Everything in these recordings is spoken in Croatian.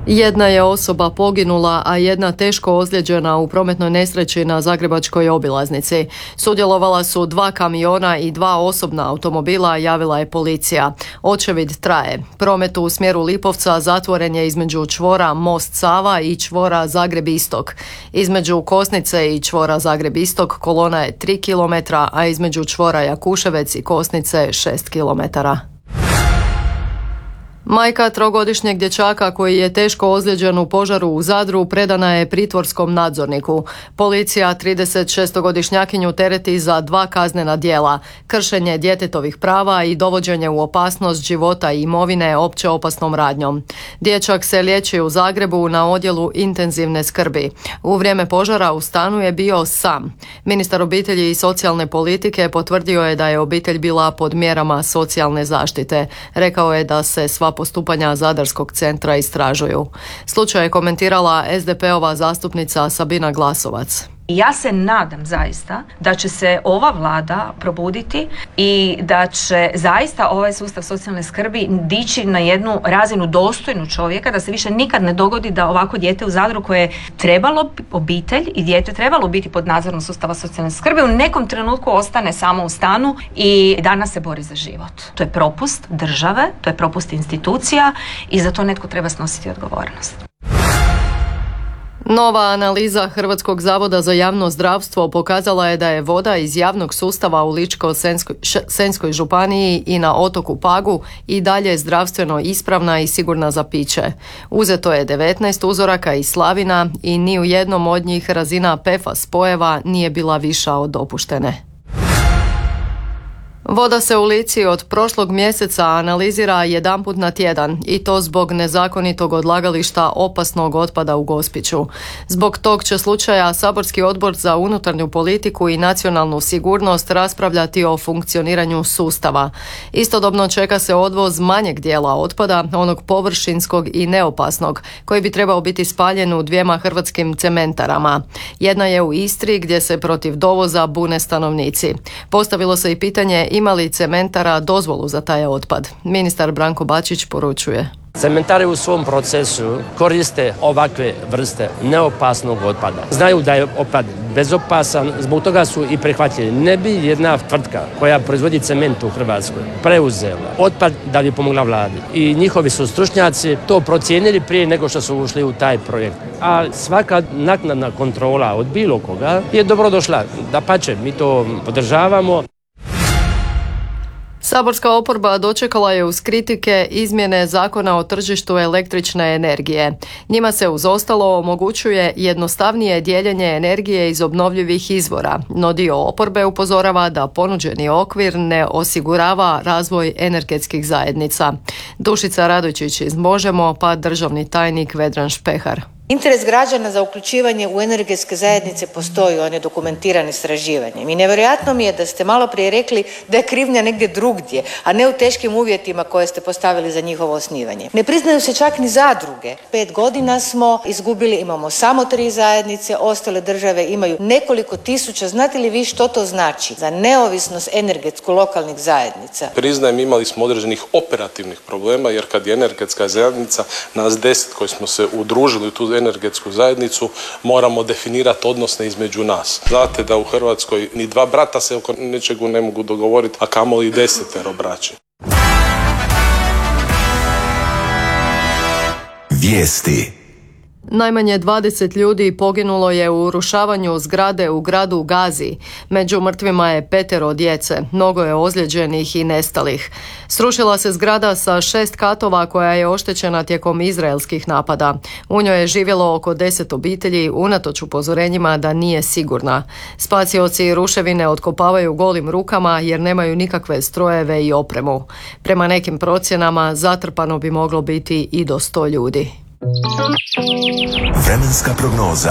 Jedna je osoba poginula, a jedna teško ozlijeđena u prometnoj nesreći na zagrebačkoj obilaznici. Sudjelovala su 2 kamiona i 2 osobna automobila, javila je policija. Očevid traje. Promet u smjeru Lipovca zatvoren je između čvora Most Sava i čvora Zagreb Istok. Između Kosnice i čvora Zagreb Istok kolona je 3 km, a između čvora Jakuševec i Kosnice 6 km. Majka 3-godišnjeg dječaka koji je teško ozlijeđen u požaru u Zadru predana je pritvorskom nadzorniku. Policija 36-godišnjakinju tereti za 2 kaznena djela: kršenje djetetovih prava i dovođenje u opasnost života i imovine opće opasnom radnjom. Dječak se liječi u Zagrebu na odjelu intenzivne skrbi. U vrijeme požara u stanu je bio sam. Ministar obitelji i socijalne politike potvrdio je da je obitelj bila pod mjerama socijalne zaštite. Rekao je da se sva postupanja Zadarskog centra istražuju. Slučaj je komentirala SDP-ova zastupnica Sabina Glasovac. Ja se nadam zaista da će se ova vlada probuditi i da će zaista ovaj sustav socijalne skrbi dići na jednu razinu dostojnu čovjeka, da se više nikad ne dogodi da ovako dijete u Zadru koje je trebalo, obitelj i dijete trebalo biti pod nadzorom sustava socijalne skrbi, u nekom trenutku ostane samo u stanu i danas se bori za život. To je propust države, to je propust institucija i za to netko treba snositi odgovornost. Nova analiza Hrvatskog zavoda za javno zdravstvo pokazala je da je voda iz javnog sustava u Ličko-senjskoj županiji i na otoku Pagu i dalje zdravstveno ispravna i sigurna za piće. Uzeto je 19 uzoraka iz slavina i ni u jednom od njih razina PFAS spojeva nije bila viša od dopuštene. Voda se u Lici od prošlog mjeseca analizira jedanput na tjedan i to zbog nezakonitog odlagališta opasnog otpada u Gospiću. Zbog tog će slučaja Saborski odbor za unutarnju politiku i nacionalnu sigurnost raspravljati o funkcioniranju sustava. Istodobno čeka se odvoz manjeg dijela otpada, onog površinskog i neopasnog, koji bi trebao biti spaljen u 2 hrvatskim cementarama. Jedna je u Istri gdje se protiv dovoza bune stanovnici. Postavilo se i pitanje ima li cementara dozvolu za taj otpad. Ministar Branko Bačić poručuje. Cementari u svom procesu koriste ovakve vrste neopasnog otpada. Znaju da je otpad bezopasan, zbog toga su i prihvatili. Ne bi jedna tvrtka koja proizvodi cement u Hrvatskoj preuzela otpad da bi pomogla vladi. I njihovi su stručnjaci to procijenili prije nego što su ušli u taj projekt. A svaka naknadna kontrola od bilo koga je dobrodošla. Dapače, mi to podržavamo. Saborska oporba dočekala je uz kritike izmjene Zakona o tržištu električne energije. Njima se uz ostalo omogućuje jednostavnije dijeljenje energije iz obnovljivih izvora, no dio oporbe upozorava da ponuđeni okvir ne osigurava razvoj energetskih zajednica. Dušica Radojčić iz Možemo, pa državni tajnik Vedran Špehar. Interes građana za uključivanje u energetske zajednice postoji, on je dokumentiran istraživanjem. I nevjerojatno mi je da ste malo prije rekli da je krivnja negdje drugdje, a ne u teškim uvjetima koje ste postavili za njihovo osnivanje. Ne priznaju se čak ni zadruge. 5 godina smo izgubili, imamo samo 3 zajednice, ostale države imaju nekoliko tisuća. Znate li vi što to znači za neovisnost energetsku lokalnih zajednica? Priznajem, imali smo određenih operativnih problema, jer kad je energetska zajednica, nas 10 koji smo se udružili u tu energetsku zajednicu, moramo definirati odnose između nas. Znate da u Hrvatskoj ni 2 brata se oko nečega ne mogu dogovoriti, a kamoli 10 braće. Vijesti. Najmanje 20 ljudi poginulo je u urušavanju zgrade u gradu Gazi. Među mrtvima je 5 djece, mnogo je ozlijeđenih i nestalih. Srušila se zgrada sa 6 katova koja je oštećena tijekom izraelskih napada. U njoj je živjelo oko 10 obitelji unatoč upozorenjima da nije sigurna. Spasioci ruševine otkopavaju golim rukama jer nemaju nikakve strojeve i opremu. Prema nekim procjenama zatrpano bi moglo biti i do 100 ljudi. Vremenska prognoza.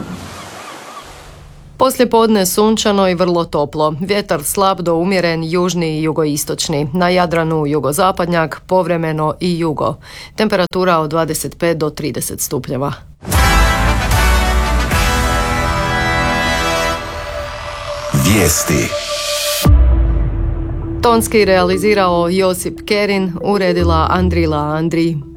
Poslijepodne sunčano i vrlo toplo. Vjetar slab do umjeren južni i jugoistočni. Na Jadranu jugozapadnjak, povremeno i jugo. Temperatura od 25 do 30 stupnjeva. Vijesti. Tonski realizirao Josip Kerin, uredila Andrila Andri.